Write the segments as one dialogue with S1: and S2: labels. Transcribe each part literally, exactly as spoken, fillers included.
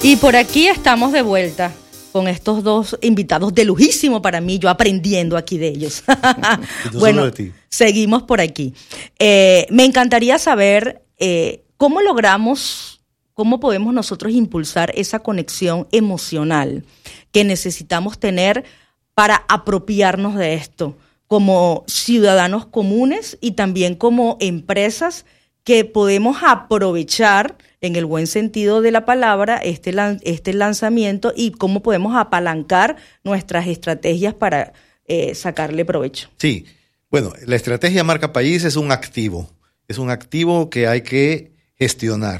S1: Y por aquí estamos de vuelta con estos dos invitados de lujísimo para mí, yo aprendiendo aquí de ellos. Bueno, de ti. Seguimos por aquí. Eh, me encantaría saber eh, cómo logramos, cómo podemos nosotros impulsar esa conexión emocional que necesitamos tener para apropiarnos de esto como ciudadanos comunes y también como empresas que podemos aprovechar en el buen sentido de la palabra este, lan- este lanzamiento y cómo podemos apalancar nuestras estrategias para eh, sacarle provecho.
S2: Sí, bueno, la estrategia Marca País es un activo, es un activo que hay que gestionar.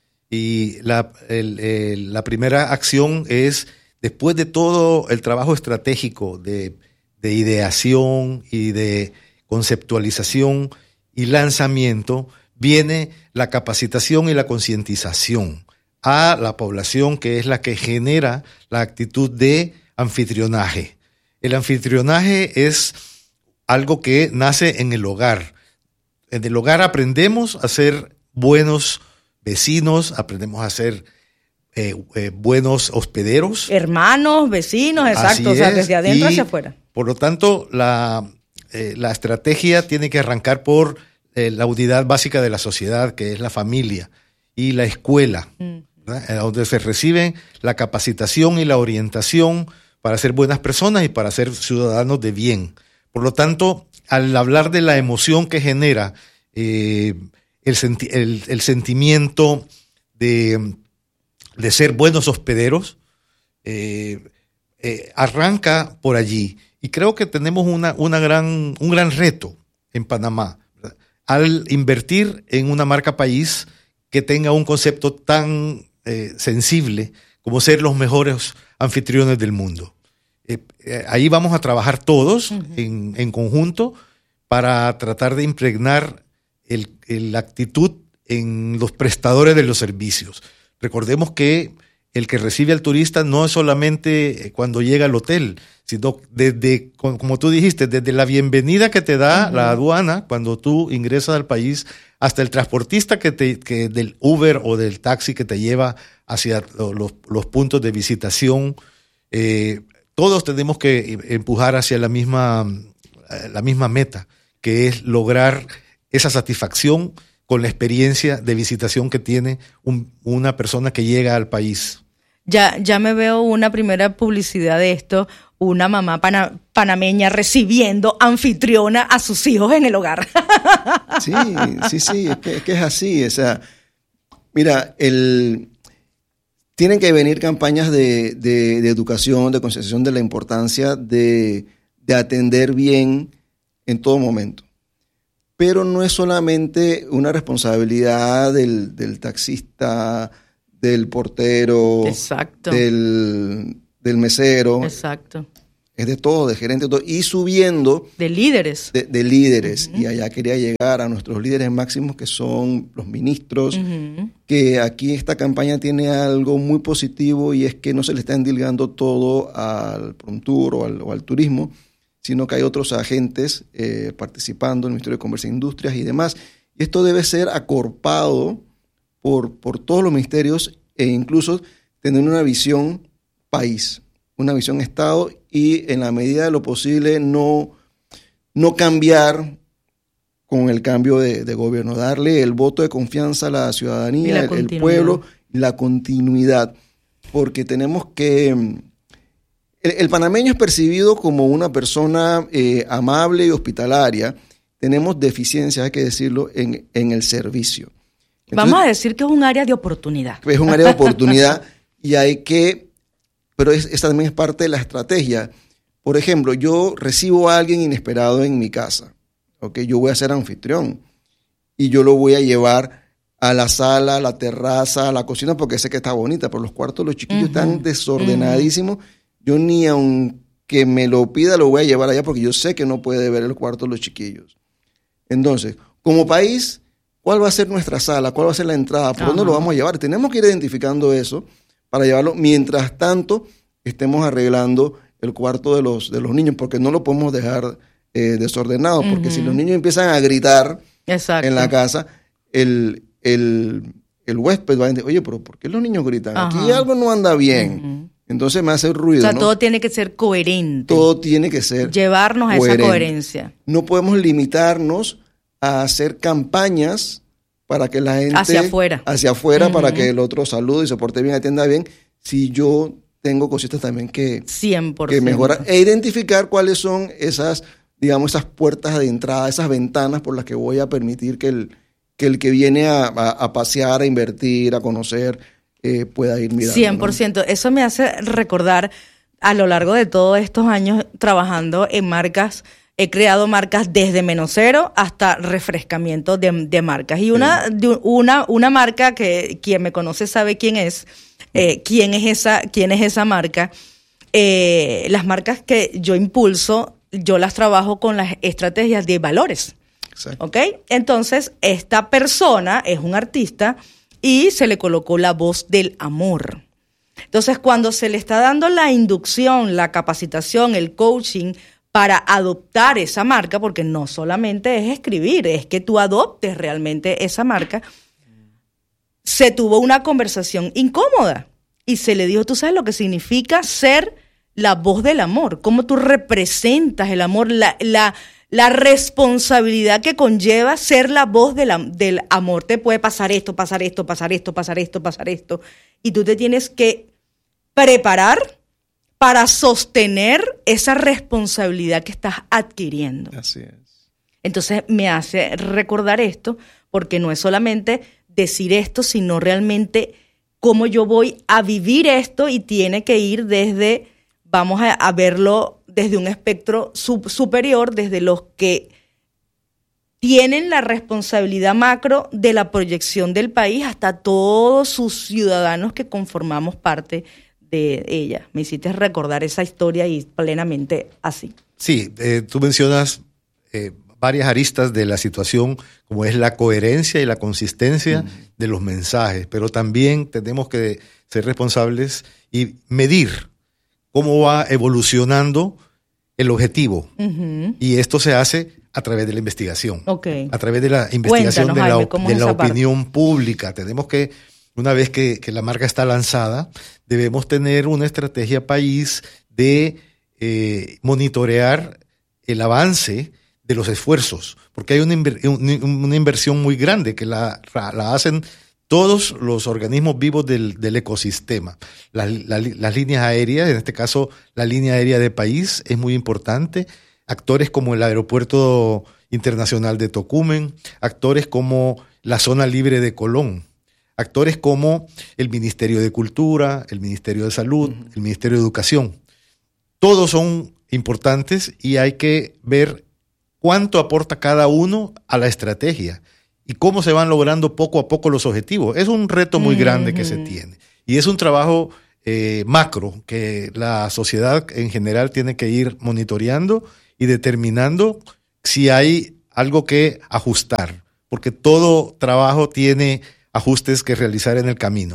S2: Y la, el, el, la primera acción es, después de todo el trabajo estratégico de, de ideación y de conceptualización y lanzamiento, viene la capacitación y la concientización a la población, que es la que genera la actitud de anfitrionaje. El anfitrionaje es algo que nace en el hogar. En el hogar aprendemos a ser buenos vecinos, aprendemos a ser eh, eh, buenos hospederos.
S1: Hermanos, vecinos, exacto, o sea, desde adentro hacia afuera.
S2: Por lo tanto, la, eh, la estrategia tiene que arrancar por Eh, la unidad básica de la sociedad, que es la familia y la escuela, ¿verdad? Donde se recibe la capacitación y la orientación para ser buenas personas y para ser ciudadanos de bien. Por lo tanto, al hablar de la emoción que genera eh, el, senti- el, el sentimiento de, de ser buenos hospederos, eh, eh, arranca por allí. Y creo que tenemos una, una gran, un gran reto en Panamá al invertir en una marca país que tenga un concepto tan eh, sensible como ser los mejores anfitriones del mundo. Eh, eh, ahí vamos a trabajar todos uh-huh. en, en conjunto para tratar de impregnar el, el, la actitud en los prestadores de los servicios. Recordemos que el que recibe al turista no es solamente cuando llega al hotel, sino desde, como tú dijiste, desde la bienvenida que te da uh-huh. la aduana cuando tú ingresas al país, hasta el transportista que te, que del Uber o del taxi que te lleva hacia los, los puntos de visitación. Eh, todos tenemos que empujar hacia la misma, la misma meta, que es lograr esa satisfacción con la experiencia de visitación que tiene un, una persona que llega al país.
S1: Ya, ya me veo una primera publicidad de esto, una mamá pana, panameña recibiendo anfitriona a sus hijos en el hogar.
S3: Sí, sí, sí, es que es, que es así. O sea, mira, el, tienen que venir campañas de, de, de educación, de concienciación de la importancia de, de atender bien en todo momento. Pero no es solamente una responsabilidad del, del taxista, del portero,
S1: exacto.
S3: Del, del mesero.
S1: Exacto.
S3: Es de todo, de gerente, de todo. Y subiendo.
S1: De líderes.
S3: De, de líderes. Uh-huh. Y allá quería llegar a nuestros líderes máximos, que son los ministros, uh-huh. que aquí esta campaña tiene algo muy positivo y es que no se le está endilgando todo al Prontur o al, o al turismo, sino que hay otros agentes eh, participando, el Ministerio de Comercio e Industrias y demás. Y esto debe ser acorpado por, por todos los ministerios e incluso tener una visión país, una visión Estado y en la medida de lo posible no, no cambiar con el cambio de, de gobierno, darle el voto de confianza a la ciudadanía, el, el pueblo, la continuidad, porque tenemos que... El, el panameño es percibido como una persona eh, amable y hospitalaria. Tenemos deficiencias, hay que decirlo, en, en el servicio. Entonces,
S1: vamos a decir que es un área de oportunidad.
S3: Es un área de oportunidad y hay que... Pero es, esa también es parte de la estrategia. Por ejemplo, yo recibo a alguien inesperado en mi casa. ¿Okay? Yo voy a ser anfitrión y yo lo voy a llevar a la sala, a la terraza, a la cocina, porque sé que está bonita, pero los cuartos de los chiquillos uh-huh. están desordenadísimos. Uh-huh. Yo ni aunque me lo pida lo voy a llevar allá porque yo sé que no puede ver el cuarto de los chiquillos. Entonces, como país, ¿cuál va a ser nuestra sala? ¿Cuál va a ser la entrada? ¿Por uh-huh. dónde lo vamos a llevar? Tenemos que ir identificando eso para llevarlo. Mientras tanto, estemos arreglando el cuarto de los, de los niños, porque no lo podemos dejar eh, desordenado, porque uh-huh. si los niños empiezan a gritar Exacto. en la casa, el, el, el huésped va a decir, oye, pero ¿por qué los niños gritan? Ajá. Aquí algo no anda bien. Uh-huh. Entonces me hace ruido.
S1: O sea,
S3: ¿no?
S1: todo tiene que ser coherente.
S3: Todo tiene que ser
S1: Llevarnos coherente. a esa coherencia.
S3: No podemos limitarnos a hacer campañas para que la gente...
S1: Hacia afuera.
S3: Hacia afuera, uh-huh. para que el otro salude y se porte bien, atienda bien. Si yo tengo cositas también que,
S1: cien por ciento.
S3: que mejorar. E identificar cuáles son esas, digamos, esas puertas de entrada, esas ventanas por las que voy a permitir que el que, el que viene a, a, a pasear, a invertir, a conocer... Eh, pueda ir mirando.
S1: cien por ciento. ¿No? Eso me hace recordar a lo largo de todos estos años trabajando en marcas, he creado marcas desde menos cero hasta refrescamiento de, de marcas. Y una, sí. de, una, una marca que quien me conoce sabe quién es, eh, quién es esa, quién es esa marca. Eh, las marcas que yo impulso, yo las trabajo con las estrategias de valores. Exacto. ¿Ok? Entonces, esta persona es un artista y se le colocó la voz del amor. Entonces, cuando se le está dando la inducción, la capacitación, el coaching para adoptar esa marca, porque no solamente es escribir, es que tú adoptes realmente esa marca, se tuvo una conversación incómoda y se le dijo, ¿tú sabes lo que significa ser la voz del amor? ¿Cómo tú representas el amor? La... la La responsabilidad que conlleva ser la voz de la, del amor. Te puede pasar esto, pasar esto, pasar esto, pasar esto, pasar esto. Y tú te tienes que preparar para sostener esa responsabilidad que estás adquiriendo.
S3: Así es.
S1: Entonces me hace recordar esto, porque no es solamente decir esto, sino realmente cómo yo voy a vivir esto y tiene que ir desde, vamos a, a verlo desde un espectro sub, superior, desde los que tienen la responsabilidad macro de la proyección del país hasta todos sus ciudadanos que conformamos parte de ella. Me hiciste recordar esa historia y plenamente así.
S2: Sí, eh, tú mencionas eh, varias aristas de la situación, como es la coherencia y la consistencia uh-huh. de los mensajes, pero también tenemos que ser responsables y medir cómo va evolucionando el objetivo. Uh-huh. Y esto se hace a través de la investigación.
S1: Okay.
S2: A través de la investigación
S1: Cuéntanos,
S2: de la,
S1: Jaime,
S2: de la opinión parte? pública. Tenemos que, una vez que, que la marca está lanzada, debemos tener una estrategia país de eh, monitorear el avance de los esfuerzos, porque hay una, inver, una inversión muy grande que la, la hacen todos los organismos vivos del, del ecosistema. Las, la, las líneas aéreas, en este caso la línea aérea de país, es muy importante. Actores como el Aeropuerto Internacional de Tocumen, actores como la Zona Libre de Colón, actores como el Ministerio de Cultura, el Ministerio de Salud, uh-huh. el Ministerio de Educación. Todos son importantes y hay que ver cuánto aporta cada uno a la estrategia y cómo se van logrando poco a poco los objetivos. Es un reto muy grande que se tiene. Y es un trabajo eh, macro que la sociedad en general tiene que ir monitoreando y determinando si hay algo que ajustar. Porque todo trabajo tiene ajustes que realizar en el camino.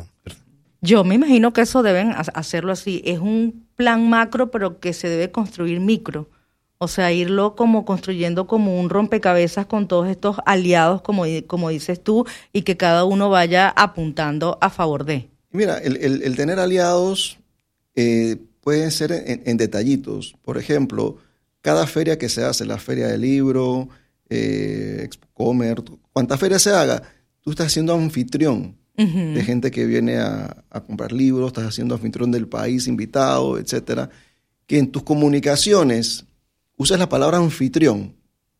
S1: Yo me imagino que eso deben hacerlo así. Es un plan macro, pero que se debe construir micro. O sea, irlo como construyendo como un rompecabezas con todos estos aliados, como, como dices tú, y que cada uno vaya apuntando a favor de.
S3: Mira, el, el, el tener aliados eh, puede ser en, en detallitos. Por ejemplo, cada feria que se hace, la feria del libro, eh, Expocomer, cuanta feria se haga, tú estás siendo anfitrión uh-huh. de gente que viene a, a comprar libros, estás haciendo anfitrión del país, invitado, etcétera. Que en tus comunicaciones usas la palabra anfitrión,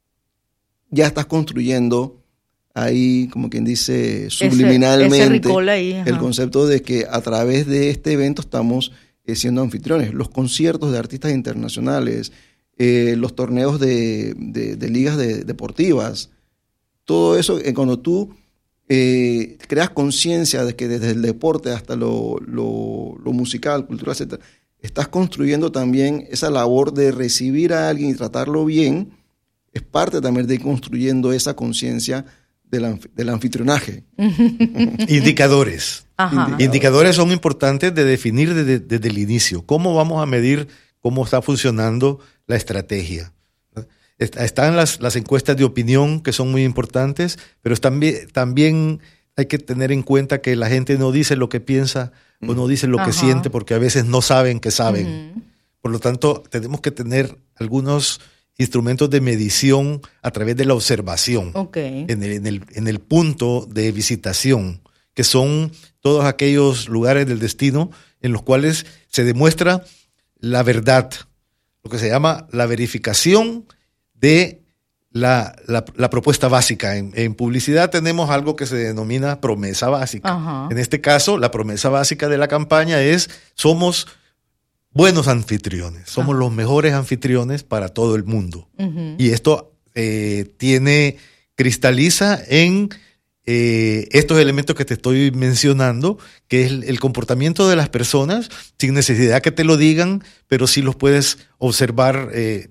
S3: ya estás construyendo ahí, como quien dice, subliminalmente ese, ese ahí, el concepto de que a través de este evento estamos eh, siendo anfitriones. Los conciertos de artistas internacionales, eh, los torneos de, de, de ligas de, deportivas, todo eso, eh, cuando tú eh, creas conciencia de que desde el deporte hasta lo, lo, lo musical, cultural, etcétera, estás construyendo también esa labor de recibir a alguien y tratarlo bien, es parte también de ir construyendo esa conciencia del, anf- del anfitrionaje.
S2: Indicadores.
S1: Ajá.
S2: Indicadores son importantes de definir desde, desde el inicio. ¿Cómo vamos a medir cómo está funcionando la estrategia? Están las, las encuestas de opinión, que son muy importantes, pero también, también hay que tener en cuenta que la gente no dice lo que piensa mm. o no dice lo Ajá. que siente, porque a veces no saben que saben. Mm. Por lo tanto, tenemos que tener algunos instrumentos de medición a través de la observación,
S1: okay.
S2: en, el, en, el, en el punto de visitación, que son todos aquellos lugares del destino en los cuales se demuestra la verdad, lo que se llama la verificación de la, la, la propuesta básica. En, en publicidad tenemos algo que se denomina promesa básica.
S1: Ajá.
S2: En este caso, la promesa básica de la campaña es: somos buenos anfitriones, somos Ajá. los mejores anfitriones para todo el mundo. Uh-huh. Y esto eh, tiene, cristaliza en eh, estos elementos que te estoy mencionando, que es el, el comportamiento de las personas, sin necesidad que te lo digan, pero sí los puedes observar eh,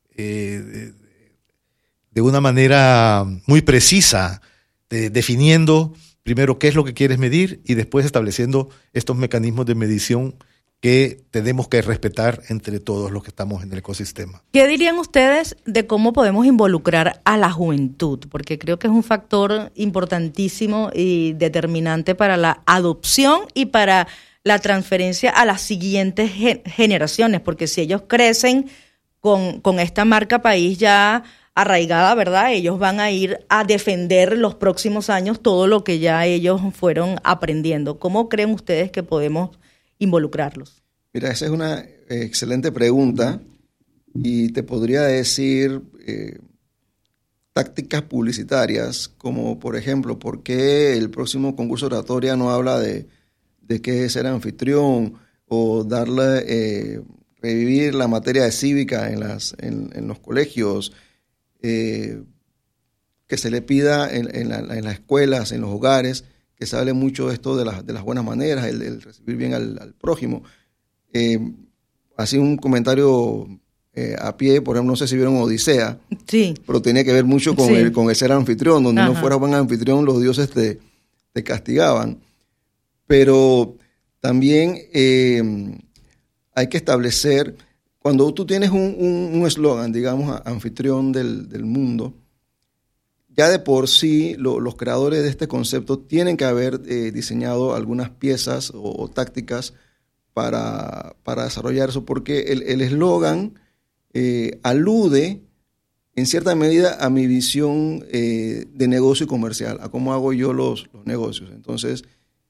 S2: eh, de una manera muy precisa, de, definiendo primero qué es lo que quieres medir y después estableciendo estos mecanismos de medición que tenemos que respetar entre todos los que estamos en el ecosistema.
S1: ¿Qué dirían ustedes de cómo podemos involucrar a la juventud? Porque creo que es un factor importantísimo y determinante para la adopción y para la transferencia a las siguientes ge- generaciones, porque si ellos crecen con, con esta marca país ya arraigada, ¿verdad? Ellos van a ir a defender los próximos años todo lo que ya ellos fueron aprendiendo. ¿Cómo creen ustedes que podemos involucrarlos?
S3: Mira, esa es una excelente pregunta y te podría decir eh, tácticas publicitarias, como por ejemplo, ¿por qué el próximo concurso de oratoria no habla de, de qué es ser anfitrión o darle, eh, revivir la materia de cívica en, las, en, en los colegios, eh, que se le pida en, en, la, en las escuelas, en los hogares, que se hable mucho de esto de, la, de las buenas maneras, el, el recibir bien al, al prójimo. Eh, así un comentario eh, a pie, por ejemplo, no sé si vieron Odisea,
S1: sí.
S3: pero tenía que ver mucho con, sí. el, con el ser anfitrión, donde Ajá. no fueras buen anfitrión, los dioses te, te castigaban. Pero también eh, hay que establecer, cuando tú tienes un eslogan, un, un digamos, anfitrión del, del mundo, ya de por sí lo, los creadores de este concepto tienen que haber eh, diseñado algunas piezas o, o tácticas para, para desarrollar eso, porque el eslogan eh, alude en cierta medida a mi visión eh, de negocio y comercial, a cómo hago yo los, los negocios. Entonces,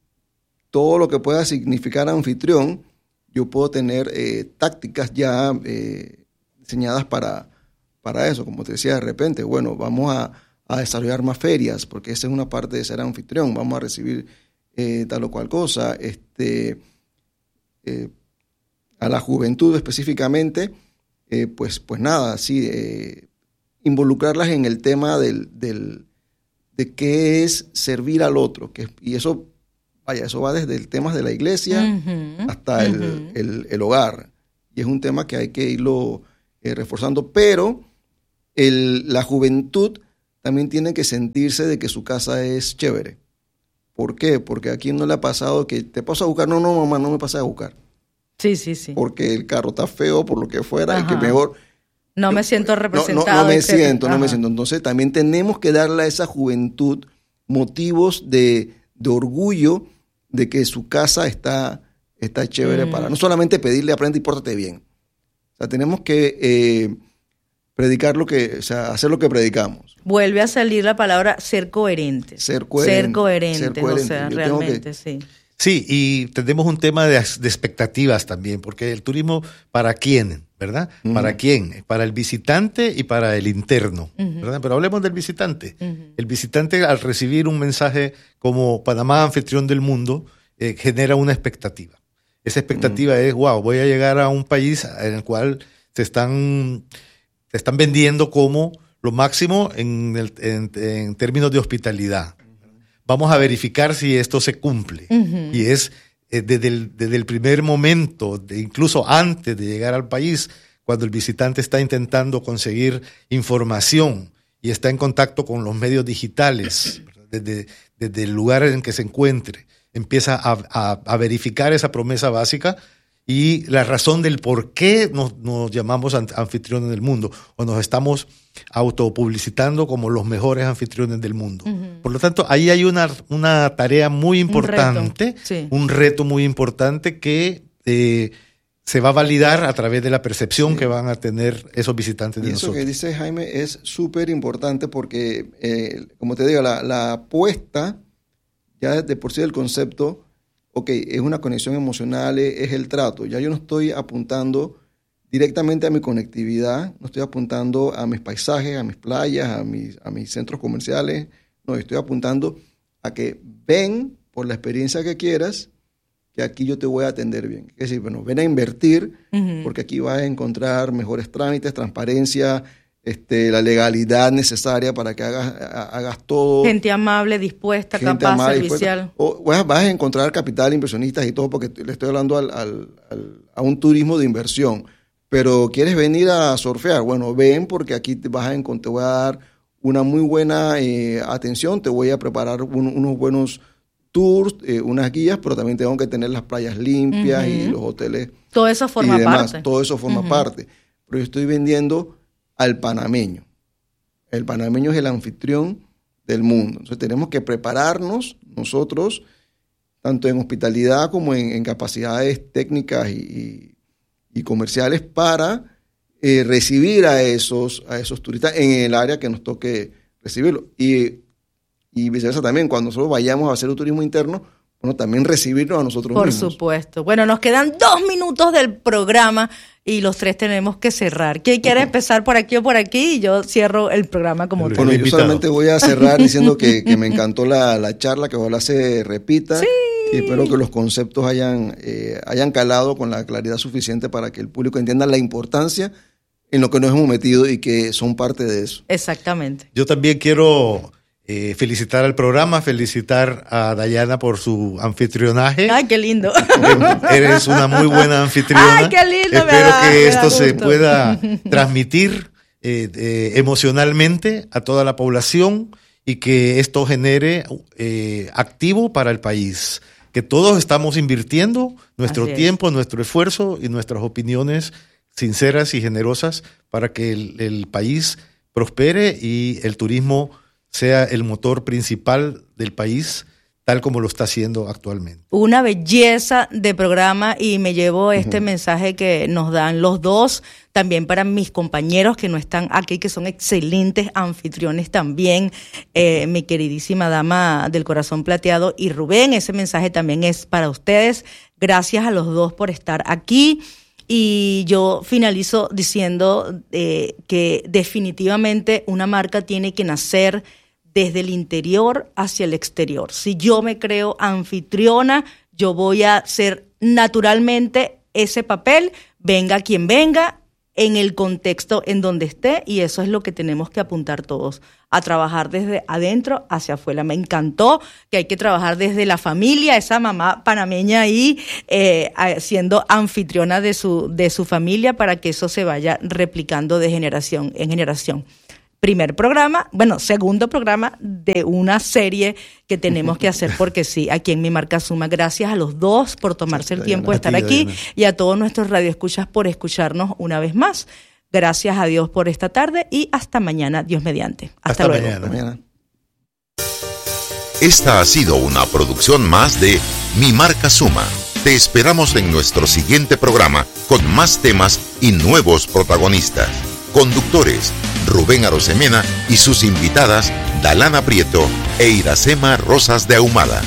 S3: todo lo que pueda significar anfitrión, yo puedo tener eh, tácticas ya eh, diseñadas para, para eso. Como te decía, de repente, bueno, vamos a a desarrollar más ferias, porque esa es una parte de ser anfitrión, vamos a recibir eh, tal o cual cosa, este, eh, a la juventud específicamente, eh, pues, pues nada, sí, eh, involucrarlas en el tema del, del, de qué es servir al otro, que, y eso, vaya, eso va desde el tema de la iglesia uh-huh, hasta uh-huh. el, el, el hogar, y es un tema que hay que irlo eh, reforzando, pero el, la juventud también tiene que sentirse de que su casa es chévere. ¿Por qué? Porque aquí no le ha pasado que te paso a buscar. No, no, mamá, no me pasé a buscar.
S1: Sí, sí, sí.
S3: Porque el carro está feo, por lo que fuera, Ajá. y que mejor...
S1: No me siento representado.
S3: No, no, no me etcétera. siento, Ajá. no me siento. Entonces también tenemos que darle a esa juventud motivos de, de orgullo de que su casa está, está chévere mm. para... No solamente pedirle, aprende y pórtate bien. O sea, tenemos que... Eh, predicar lo que, o sea, hacer lo que predicamos.
S1: Vuelve a salir la palabra ser coherentes.
S3: Ser coherentes.
S1: Ser coherentes, ser coherente. O sea, Yo realmente, que... sí.
S2: Sí, y tenemos un tema de, de expectativas también, porque el turismo, ¿para quién? ¿Verdad? Uh-huh. ¿Para quién? Para el visitante y para el interno, uh-huh. ¿verdad? Pero hablemos del visitante. Uh-huh. El visitante, al recibir un mensaje como Panamá, anfitrión del mundo, eh, genera una expectativa. Esa expectativa uh-huh. es, wow, voy a llegar a un país en el cual se están... te están vendiendo como lo máximo en, el, en, en términos de hospitalidad. Vamos a verificar si esto se cumple. Uh-huh. Y es eh, desde, el, desde el primer momento, de, incluso antes de llegar al país, cuando el visitante está intentando conseguir información y está en contacto con los medios digitales, desde, desde el lugar en que se encuentre, empieza a, a, a verificar esa promesa básica y la razón del por qué nos, nos llamamos anfitriones del mundo o nos estamos autopublicitando como los mejores anfitriones del mundo. Uh-huh. Por lo tanto, ahí hay una, una tarea muy importante, un reto, sí. un reto muy importante que eh, se va a validar a través de la percepción sí. que van a tener esos visitantes de
S3: y eso
S2: nosotros.
S3: Eso que dice Jaime es súper importante porque, eh, como te digo, la, la apuesta, ya de por sí del concepto, ok, es una conexión emocional, es el trato. Ya yo no estoy apuntando directamente a mi conectividad, no estoy apuntando a mis paisajes, a mis playas, a mis, a mis centros comerciales. No, estoy apuntando a que ven por la experiencia que quieras, que aquí yo te voy a atender bien. Es decir, bueno, ven a invertir, uh-huh. porque aquí vas a encontrar mejores trámites, transparencia, este, la legalidad necesaria para que hagas, hagas todo.
S1: Gente amable, dispuesta, gente capaz, amable, servicial.
S3: Dispuesta. O vas, vas a encontrar capital, inversionistas y todo, porque le estoy hablando al, al, al, a un turismo de inversión. Pero ¿quieres venir a surfear? Bueno, ven, porque aquí te, vas a, te voy a dar una muy buena eh, atención, te voy a preparar un, unos buenos tours, eh, unas guías, pero también tengo que tener las playas limpias uh-huh. y los hoteles.
S1: Todo eso forma
S3: y demás.
S1: parte.
S3: Todo eso forma uh-huh. parte. Pero yo estoy vendiendo al panameño. El panameño es el anfitrión del mundo. Entonces tenemos que prepararnos nosotros, tanto en hospitalidad como en, en capacidades técnicas y, y, y comerciales, para eh, recibir a esos, a esos turistas en el área que nos toque recibirlo. Y, y viceversa también, cuando nosotros vayamos a hacer un turismo interno, bueno, también recibirnos a nosotros
S1: Por
S3: mismos.
S1: Por supuesto. Bueno, nos quedan dos minutos del programa y los tres tenemos que cerrar. ¿Quién quiere uh-huh. empezar por aquí o por aquí? Y yo cierro el programa como tal.
S3: Bueno, yo solamente voy a cerrar diciendo que, que me encantó la, la charla, que ojalá se repita.
S1: Sí.
S3: Y espero que los conceptos hayan, eh, hayan calado con la claridad suficiente para que el público entienda la importancia en lo que nos hemos metido y que son parte de eso.
S1: Exactamente.
S2: Yo también quiero... Eh, felicitar al programa, felicitar a Dayana por su anfitrionaje.
S1: ¡Ay, qué lindo!
S2: Eres una muy buena anfitriona.
S1: ¡Ay, qué lindo!
S2: Espero
S1: me da,
S2: que
S1: me
S2: esto
S1: da
S2: se
S1: gusto.
S2: pueda transmitir eh, eh, emocionalmente a toda la población y que esto genere eh, activo para el país. Que todos estamos invirtiendo nuestro
S1: Así
S2: tiempo,
S1: es.
S2: nuestro esfuerzo y nuestras opiniones sinceras y generosas para que el, el país prospere y el turismo sea el motor principal del país, tal como lo está haciendo actualmente.
S1: Una belleza de programa y me llevo este uh-huh. mensaje que nos dan los dos, también para mis compañeros que no están aquí, que son excelentes anfitriones también, eh, mi queridísima dama del corazón plateado y Rubén, ese mensaje también es para ustedes. Gracias a los dos por estar aquí. Y yo finalizo diciendo eh, que definitivamente una marca tiene que nacer desde el interior hacia el exterior. Si yo me creo anfitriona, yo voy a ser naturalmente ese papel, venga quien venga, en el contexto en donde esté, y eso es lo que tenemos que apuntar todos, a trabajar desde adentro hacia afuera. Me encantó que hay que trabajar desde la familia, esa mamá panameña ahí eh, siendo anfitriona de su, de su familia, para que eso se vaya replicando de generación en generación. Primer programa, bueno, segundo programa de una serie que tenemos que hacer, porque sí, aquí en Mi Marca Suma. Gracias a los dos por tomarse el tiempo de estar aquí y a todos nuestros radioescuchas por escucharnos una vez más. Gracias a Dios por esta tarde y hasta mañana, Dios mediante. Hasta, hasta luego.
S2: Mañana. mañana.
S4: Esta ha sido una producción más de Mi Marca Suma. Te esperamos en nuestro siguiente programa con más temas y nuevos protagonistas. Conductores, Rubén Arosemena y sus invitadas, Dalana Prieto e Iracema Rosas de Ahumada.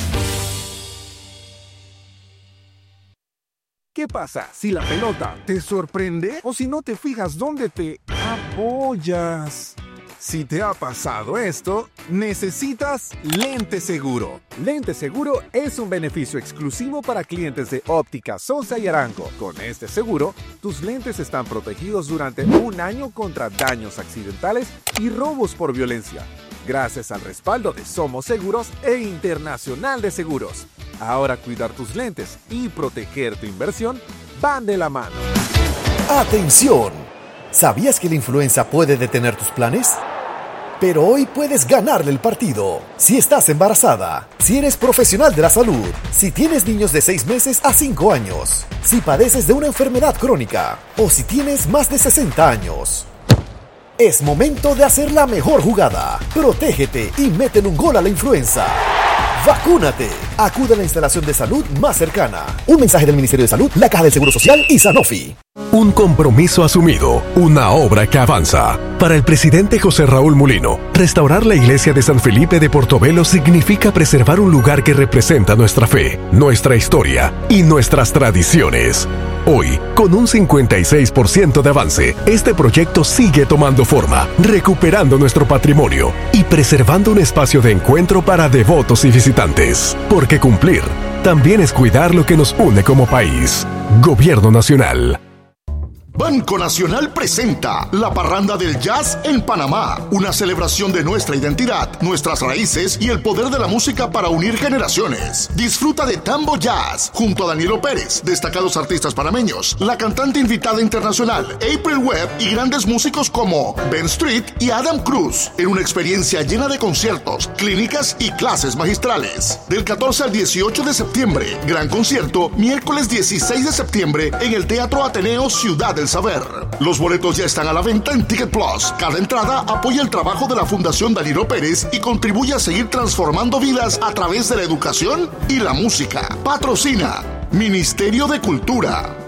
S5: ¿Qué pasa si la pelota te sorprende o si no te fijas dónde te apoyas? Si te ha pasado esto, necesitas Lente Seguro. Lente Seguro es un beneficio exclusivo para clientes de Óptica Sosa y Arango. Con este seguro, tus lentes están protegidos durante un año contra daños accidentales y robos por violencia, gracias al respaldo de Somos Seguros e Internacional de Seguros. Ahora cuidar tus lentes y proteger tu inversión van de la mano.
S6: ¡Atención! ¿Sabías que la influenza puede detener tus planes? pero hoy puedes ganarle el partido. Si estás embarazada, si eres profesional de la salud, si tienes niños de seis meses a cinco años, si padeces de una enfermedad crónica o si tienes más de sesenta años. Es momento de hacer la mejor jugada. Protégete y métele un gol a la influenza. ¡Vacúnate! Acude a la instalación de salud más cercana. Un mensaje del Ministerio de Salud, la Caja del Seguro Social y Sanofi.
S7: Un compromiso asumido, una obra que avanza. Para el presidente José Raúl Mulino, restaurar la iglesia de San Felipe de Portobelo significa preservar un lugar que representa nuestra fe, nuestra historia y nuestras tradiciones. Hoy, con un cincuenta y seis por ciento de avance, este proyecto sigue tomando forma, recuperando nuestro patrimonio y preservando un espacio de encuentro para devotos y visitantes. Porque cumplir también es cuidar lo que nos une como país. Gobierno Nacional.
S8: Banco Nacional presenta la Parranda del Jazz en Panamá, una celebración de nuestra identidad, nuestras raíces y el poder de la música para unir generaciones. Disfruta de Tambo Jazz junto a Danilo Pérez, destacados artistas panameños, la cantante invitada internacional April Webb y grandes músicos como Ben Street y Adam Cruz, en una experiencia llena de conciertos, clínicas y clases magistrales. Del catorce al dieciocho de septiembre, gran concierto, miércoles dieciséis de septiembre en el Teatro Ateneo Ciudad del Saber. Los boletos ya están a la venta en Ticket Plus. Cada entrada apoya el trabajo de la Fundación Danilo Pérez y contribuye a seguir transformando vidas a través de la educación y la música. Patrocina Ministerio de Cultura,